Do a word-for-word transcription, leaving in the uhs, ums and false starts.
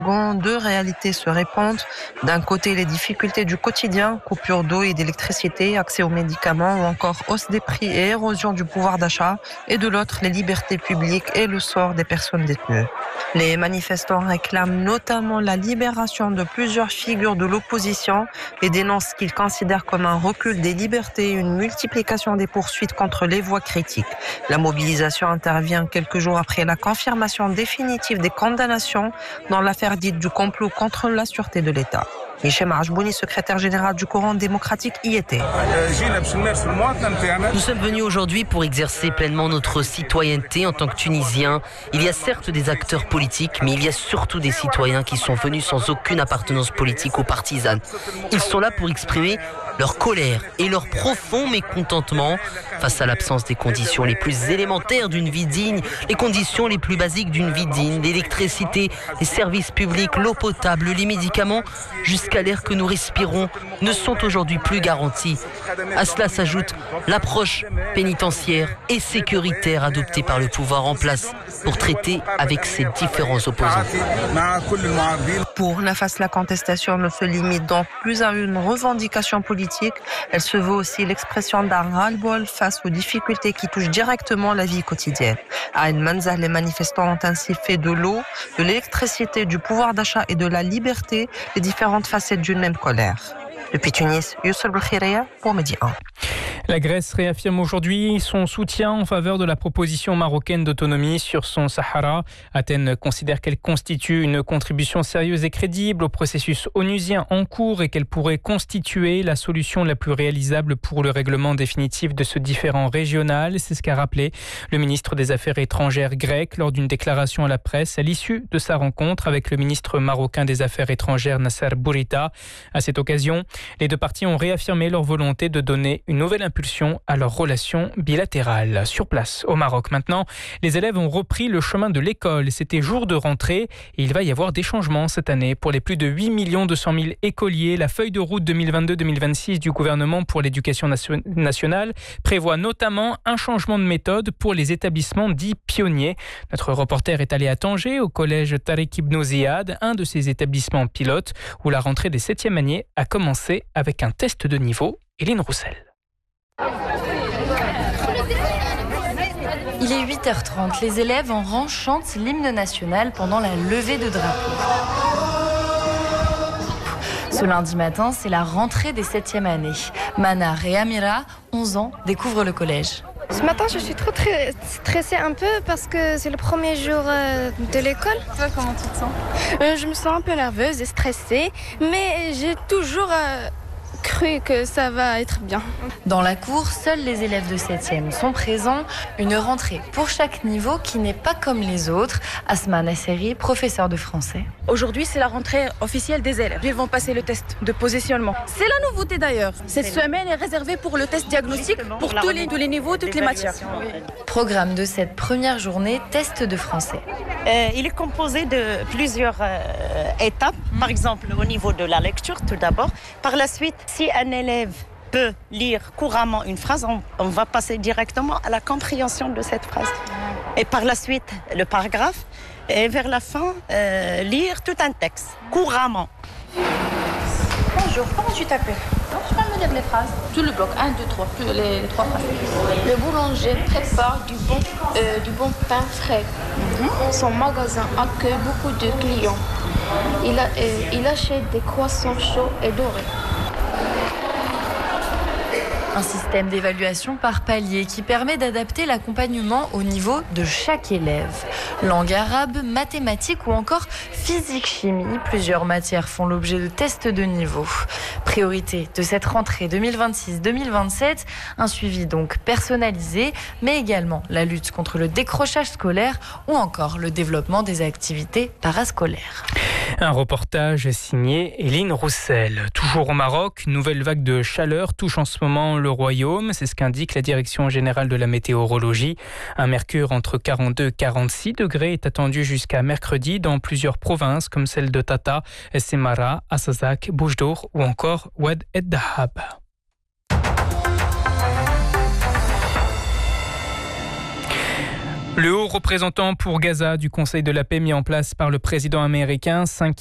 Deux réalités se répondent. D'un côté, les difficultés du quotidien, coupure d'eau et d'électricité, accès aux médicaments ou encore hausse des prix et érosion du pouvoir d'achat. Et de l'autre, les libertés publiques et le sort des personnes détenues. Les manifestants réclament notamment la libération de plusieurs figures de l'opposition et dénoncent ce qu'ils considèrent comme un recul des libertés et une multiplication des poursuites contre les voix critiques. La mobilisation intervient quelques jours après la confirmation définitive des condamnations dans l'affaire dite du complot contre la sûreté de l'État. Hichem Ajbouni, secrétaire général du Courant démocratique, y était. Nous sommes venus aujourd'hui pour exercer pleinement notre citoyenneté en tant que Tunisiens. Il y a certes des acteurs politiques, mais il y a surtout des citoyens qui sont venus sans aucune appartenance politique ou partisane. Ils sont là pour exprimer leur colère et leur profond mécontentement face à l'absence des conditions les plus élémentaires d'une vie digne, les conditions les plus basiques d'une vie digne, l'électricité, les services publics, l'eau potable, les médicaments, jusqu'à l'air que nous respirons, ne sont aujourd'hui plus garantis. À cela s'ajoute l'approche pénitentiaire et sécuritaire adoptée par le pouvoir en place pour traiter avec ses différents opposants. Pour Nafas, la contestation ne se limite donc plus à une revendication politique. Elle se veut aussi l'expression d'un ras-le-bol face aux difficultés qui touchent directement la vie quotidienne. À El Manzah, les manifestants ont ainsi fait de l'eau, de l'électricité, du pouvoir d'achat et de la liberté les différentes facettes d'une même colère. Depuis Tunis, Youssef Belkhiria pour Midi un. La Grèce réaffirme aujourd'hui son soutien en faveur de la proposition marocaine d'autonomie sur son Sahara. Athènes considère qu'elle constitue une contribution sérieuse et crédible au processus onusien en cours et qu'elle pourrait constituer la solution la plus réalisable pour le règlement définitif de ce différend régional. C'est ce qu'a rappelé le ministre des Affaires étrangères grec lors d'une déclaration à la presse à l'issue de sa rencontre avec le ministre marocain des Affaires étrangères Nasser Bourita. À cette occasion, les deux parties ont réaffirmé leur volonté de donner une nouvelle impulsion à leurs relations bilatérales. Sur place, au Maroc maintenant, les élèves ont repris le chemin de l'école. C'était jour de rentrée et il va y avoir des changements cette année. Pour les plus de huit millions deux cent mille écoliers, la feuille de route deux mille vingt-deux deux mille vingt-six du gouvernement pour l'éducation nation- nationale prévoit notamment un changement de méthode pour les établissements dits pionniers. Notre reporter est allé à Tanger, au collège Tariq Ibn Ziyad, un de ces établissements pilotes, où la rentrée des septième années a commencé avec un test de niveau. Éline Roussel. Il est huit heures trente. Les élèves en rang chantent l'hymne national pendant la levée de drapeau. Ce lundi matin, c'est la rentrée des septième années. Manar et Amira, onze ans, découvrent le collège. Ce matin, je suis trop très stressée un peu parce que c'est le premier jour euh, de l'école. Toi, comment tu te sens ? euh, Je me sens un peu nerveuse et stressée, mais j'ai toujours euh, cru que ça va être bien. Dans la cour, seuls les élèves de septième sont présents. Une rentrée pour chaque niveau qui n'est pas comme les autres. Asma Nasseri, professeure de français. Aujourd'hui, c'est la rentrée officielle des élèves. Ils vont passer le test de positionnement. C'est la nouveauté d'ailleurs. Cette semaine est réservée pour le test diagnostic pour tous les, tous les niveaux, toutes les matières. Programme de cette première journée, test de français. Euh, il est composé de plusieurs euh, étapes. Par exemple, au niveau de la lecture, tout d'abord. Par la suite, si un élève peut lire couramment une phrase, on, on va passer directement à la compréhension de cette phrase. Et par la suite, le paragraphe. Et vers la fin, euh, lire tout un texte, couramment. Bonjour, comment tu t'appelles? Tu peux me lire les phrases? Tout le bloc, un, deux, trois, les, les trois phrases. Le boulanger prépare du bon, euh, du bon pain frais. Mm-hmm. Son magasin accueille beaucoup de clients. Il, a, euh, il achète des croissants chauds et dorés. Un système d'évaluation par palier qui permet d'adapter l'accompagnement au niveau de chaque élève. Langue arabe, mathématiques ou encore physique-chimie, plusieurs matières font l'objet de tests de niveau. Priorité de cette rentrée deux mille vingt-six deux mille vingt-sept, un suivi donc personnalisé, mais également la lutte contre le décrochage scolaire ou encore le développement des activités parascolaires. Un reportage signé Éline Roussel. Toujours au Maroc, une nouvelle vague de chaleur touche en ce moment le royaume. C'est ce qu'indique la Direction générale de la météorologie. Un mercure entre quarante-deux et quarante-six degrés est attendu jusqu'à mercredi dans plusieurs provinces comme celle de Tata, Essemara, Assazak, Boujdour ou encore Oued et Dahab. Le haut représentant pour Gaza du Conseil de la paix mis en place par le président américain